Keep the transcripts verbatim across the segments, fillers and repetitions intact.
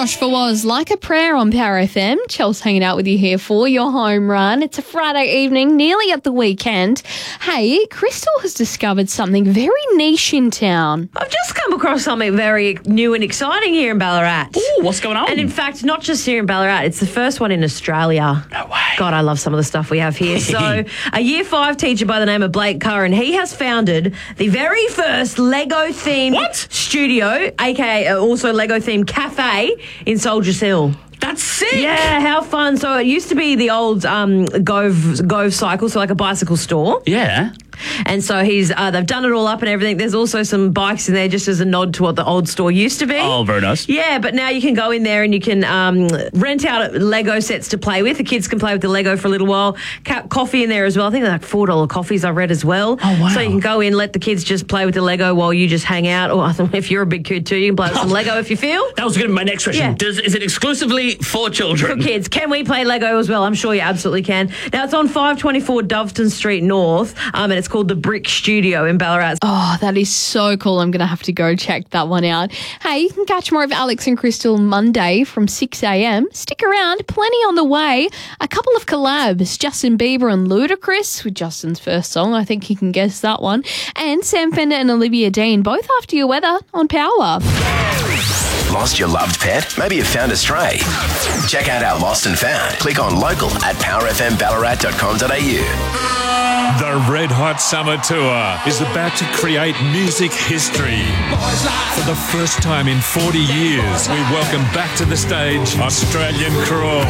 Josh Fawaz, Like a Prayer on Power F M. Chelsea hanging out with you here for your home run. It's a Friday evening, nearly at the weekend. Hey, Crystal has discovered something very niche in town. I've just come across something very new and exciting here in Ballarat. Ooh, what's going on? And in fact, not just here in Ballarat, it's the first one in Australia. No way. God, I love some of the stuff we have here. So, a year five teacher by the name of Blake Curran, he has founded the very first Lego-themed What? studio, aka also Lego-themed cafe in Soldiers Hill. That's sick. Yeah, how fun. So it used to be the old um, Gove, Gove cycle, so like a bicycle store. Yeah. And so he's uh, they've done it all up and everything. There's also some bikes in there just as a nod to what the old store used to be. Oh, very nice. Yeah, but now you can go in there and you can um, rent out Lego sets to play with. The kids can play with the Lego for a little while. Ca- coffee in there as well. I think they're like four dollars coffees I read as well. Oh, wow. So you can go in, let the kids just play with the Lego while you just hang out. Or if you're a big kid too, you can play with some Lego if you feel. That was going to be my next question. Yeah. Does, is it exclusively for children? For kids. Can we play Lego as well? I'm sure you absolutely can. Now, it's on five twenty-four Doveton Street North, um, and it's called the Brick Studio in Ballarat. Oh, that is so cool. I'm going to have to go check that one out. Hey, you can catch more of Alex and Crystal Monday from six a.m. Stick around, plenty on the way. A couple of collabs, Justin Bieber and Ludacris with Justin's first song. I think you can guess that one. And Sam Fender and Olivia Dean, both after your weather on Power. Lost your loved pet? Maybe you found a stray. Check out our Lost and Found. Click on local at power f m ballarat dot com dot a u. The Red Hot Summer Tour is about to create music history. For the first time in forty years, we welcome back to the stage Australian Crawl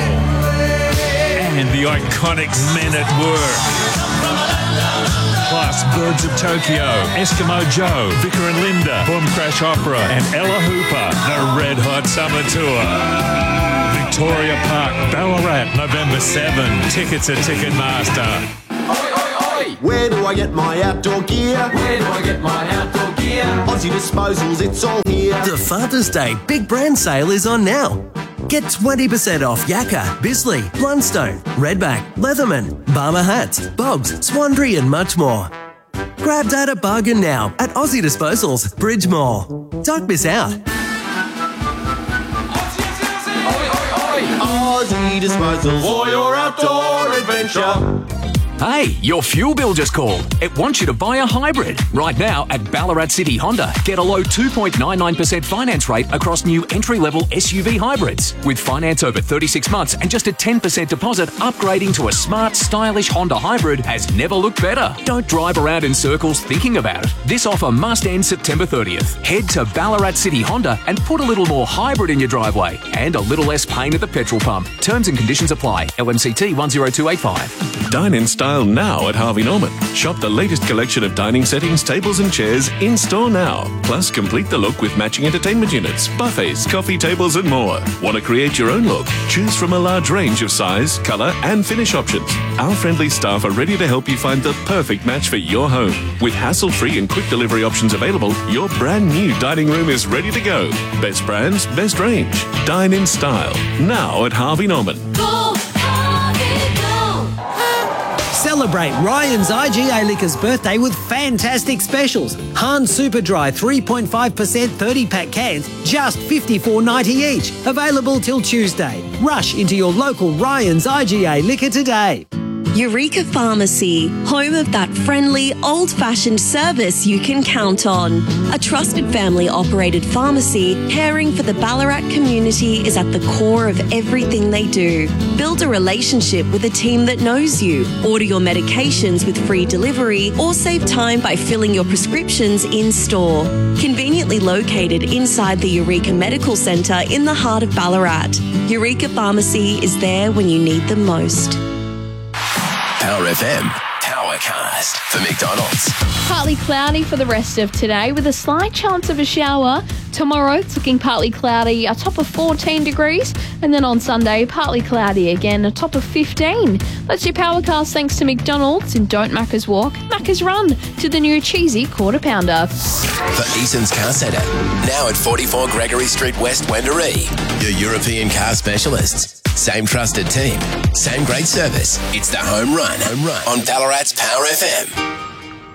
and the iconic Men at Work. Plus Birds of Tokyo, Eskimo Joe, Vicar and Linda, Boom Crash Opera and Ella Hooper. The Red Hot Summer Tour. Victoria Park, Ballarat, November seventh. Tickets at Ticketmaster. Where do I get my outdoor gear? Where do I get my outdoor gear? Aussie Disposals, it's all here. The Father's Day Big Brand Sale is on now. Get twenty percent off Yakka, Bisley, Blundstone, Redback, Leatherman, Barmer Hats, Bobs, Swandry and much more. Grab that at bargain now at Aussie Disposals, Bridge Mall. Don't miss out. Aussie Disposals for your outdoor adventure. Hey, your fuel bill just called. It wants you to buy a hybrid. Right now at Ballarat City Honda, get a low two point nine nine percent finance rate across new entry-level S U V hybrids. With finance over thirty-six months and just a ten percent deposit, upgrading to a smart, stylish Honda hybrid has never looked better. Don't drive around in circles thinking about it. This offer must end September thirtieth. Head to Ballarat City Honda and put a little more hybrid in your driveway and a little less pain at the petrol pump. Terms and conditions apply. L M C T one zero two eight five. Dine in style now at Harvey Norman. Shop the latest collection of dining settings, tables and chairs in store now. Plus, complete the look with matching entertainment units, buffets, coffee tables and more. Want to create your own look? Choose from a large range of size, colour and finish options. Our friendly staff are ready to help you find the perfect match for your home. With hassle-free and quick delivery options available, your brand new dining room is ready to go. Best brands, best range. Dine in style. Now at Harvey Norman. Go, Harvey, go. Celebrate Ryan's I G A Liquors birthday with fantastic specials. Han Super Dry three point five percent thirty pack cans, just fifty-four ninety each. Available till Tuesday. Rush into your local Ryan's I G A Liquor today. Eureka Pharmacy, home of that friendly, old-fashioned service you can count on. A trusted family-operated pharmacy caring for the Ballarat community is at the core of everything they do. Build a relationship with a team that knows you. Order your medications with free delivery or save time by filling your prescriptions in-store. Conveniently located inside the Eureka Medical Centre in the heart of Ballarat. Eureka Pharmacy is there when you need them most. Power F M, Powercast for McDonald's. Partly cloudy for the rest of today with a slight chance of a shower. Tomorrow it's looking partly cloudy, a top of fourteen degrees. And then on Sunday, partly cloudy again, a top of fifteen. That's your Powercast thanks to McDonald's and Don't Macca's Walk, Macca's Run to the new cheesy quarter pounder. For Eason's Car Centre, now at forty-four Gregory Street West, Wendouree. Your European car specialists. Same trusted team, same great service. It's the home run, home run on Ballarat's Power F M.